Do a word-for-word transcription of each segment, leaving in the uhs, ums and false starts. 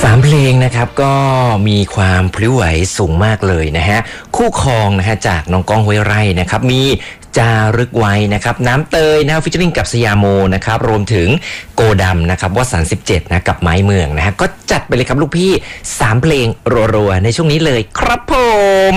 สามเพลงนะครับก็มีความพลิ้วไหวสูงมากเลยนะฮะคู่ครองนะฮะจากน้องก้องห้วยไร่นะครับมีจารึกไว้นะครับน้ำเตยนะฟิชเชอริงกับสยามโมนะครับรวมถึงโกดำนะครับวสันต์สิบเจ็ดนะกับไม้เมืองนะฮะก็จัดไปเลยครับลูกพี่สามเพลงรัวๆในช่วงนี้เลยครับผม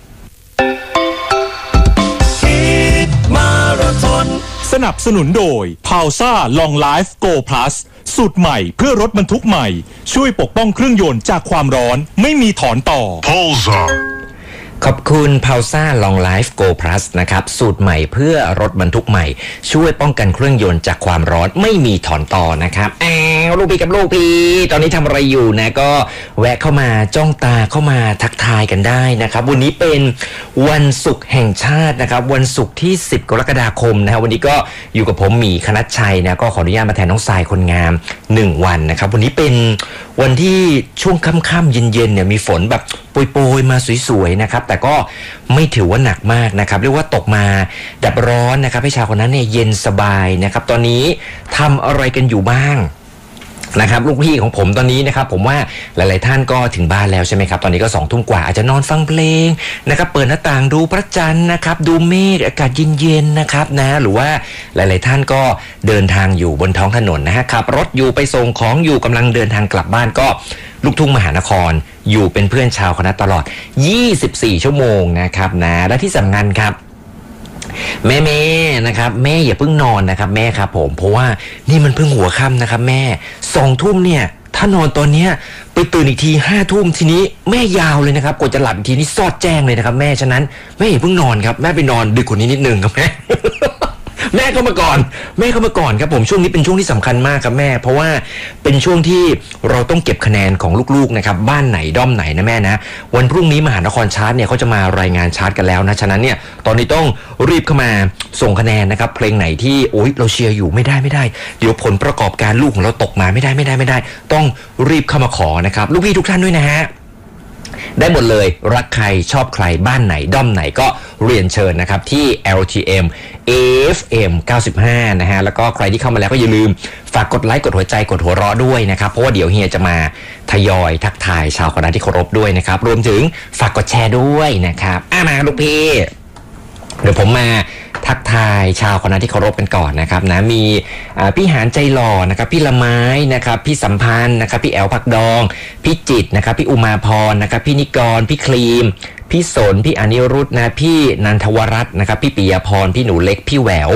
สนับสนุนโดย พาวซ่า Long Life Go Plus สูตรใหม่เพื่อรถบรรทุกใหม่ช่วยปกป้องเครื่องยนต์จากความร้อนไม่มีถอนต่อ Pulsar ขอบคุณ พาวซ่า Long Life Go Plus นะครับสูตรใหม่เพื่อรถบรรทุกใหม่ช่วยป้องกันเครื่องยนต์จากความร้อนไม่มีถอนต่อนะครับแอวลูกพี่กับลูกพี่ตอนนี้ทำอะไรอยู่นะก็แวะเข้ามาจ้องตาเข้ามาทักทายกันได้นะครับวันนี้เป็นวันศุกร์แห่งชาตินะครับวันศุกร์ที่สิบกรกฎาคมนะฮะวันนี้ก็อยู่กับผมหมีคณัชชัยนะก็ขออนุญาตมาแทนน้องทรายคนงามหนึ่งวันนะครับวันนี้เป็นวันที่ช่วงค่ำๆเย็นๆเนี่ยมีฝนแบบโปรยๆมาสวยๆนะครับแต่ก็ไม่ถือว่าหนักมากนะครับเรียกว่าตกมาดับร้อนนะครับให้ชาวคนนั้นเนี่ยเย็นสบายนะครับตอนนี้ทำอะไรกันอยู่บ้างนะครับลูกพี่ของผมตอนนี้นะครับผมว่าหลายๆท่านก็ถึงบ้านแล้วใช่ไหมครับตอนนี้ก็สองทุ่มกว่าอาจจะนอนฟังเพลงนะครับเปิดหน้าต่างดูพระจันทร์นะครับดูเมฆอากาศเย็นๆนะครับนะหรือว่าหลายๆท่านก็เดินทางอยู่บนท้องถนนนะฮะขับรถอยู่ไปส่งของอยู่กำลังเดินทางกลับบ้านก็ลูกทุ่งมหานครอยู่เป็นเพื่อนชาวคณะตลอดยี่สิบสี่ชั่วโมงนะครับนะและที่สำคัญครับแม่แม่นะครับแม่อย่าเพิ่งนอนนะครับแม่ครับผมเพราะว่านี่มันเพิ่งหัวค่ำนะครับแม่สองทุ่มเนี่ยถ้านอนตอนเนี้ยไปตื่นอีกทีห้าทุ่มทีนี้แม่ยาวเลยนะครับกว่าจะหลับอีกทีนี่ซอดแจ้งเลยนะครับแม่ฉะนั้นแม่อย่าเพิ่งนอนครับแม่ไปนอนดึกกว่านี้นิดนึงครับแม่ แม่เข้ามาก่อนแม่เข้ามาก่อนครับผมช่วงนี้เป็นช่วงที่สำคัญมากครับแม่เพราะว่าเป็นช่วงที่เราต้องเก็บคะแนนของลูกๆนะครับบ้านไหนด้อมไหนนะแม่นะวันพรุ่งนี้มหานครชาร์ตเนี่ยเขาจะมารายงานชาร์ตกันแล้วนะฉะนั้นเนี่ยตอนนี้ต้องรีบเข้ามาส่งคะแนนนะครับเพลงไหนที่โอ๊ยเราเชียร์อยู่ไม่ได้ไม่ได้เดี๋ยวผลประกอบการลูกของเราตกมาไม่ได้ไม่ได้ไม่ได้ต้องรีบเข้ามาขอนะครับลูกพี่ทุกท่านด้วยนะฮะได้หมดเลยรักใครชอบใครบ้านไหนด้อมไหนก็เรียนเชิญนะครับที่ แอล ที เอ็ม เอ เอฟ เอ็ม เก้าสิบห้านะฮะแล้วก็ใครที่เข้ามาแล้วก็อย่าลืมฝากกดไลค์กดหัวใจกดหัวเราะด้วยนะครับเพราะว่าเดี๋ยวเฮียจะมาทยอยทักทายชาวคณะที่เคารพด้วยนะครับรวมถึงฝากกดแชร์ด้วยนะครับอ่ะมาลูกพี่เดี๋ยวผมมาทักทายชาวคณะที่เคารพกันก่อนนะครับนะมีพี่หานใจหล่อนะครับพี่ละไม้นะครับพี่สัมพันธ์นะครับพี่แอลผักดองพี่จิตนะครับพี่อุมาพรนะครับพี่นิกรพี่ครีมพี่สนพี่อนิรุธนะพี่นันทวรัตน์นะครับพี่ปิยพรพี่หนูเล็กพี่แหวว